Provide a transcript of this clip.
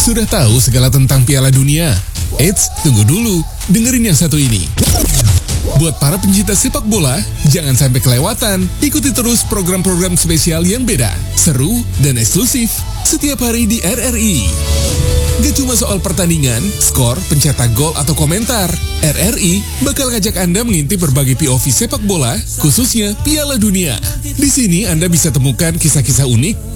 Sudah tahu segala tentang Piala Dunia? Eits, tunggu dulu, dengerin yang satu ini. Buat para pencinta sepak bola, jangan sampai kelewatan. Ikuti terus program-program spesial yang beda, seru, dan eksklusif setiap hari di RRI. Gak cuma soal pertandingan, skor, pencetak gol, atau komentar. RRI bakal ngajak Anda mengintip berbagai POV sepak bola, khususnya Piala Dunia. Di sini Anda bisa temukan kisah-kisah unik,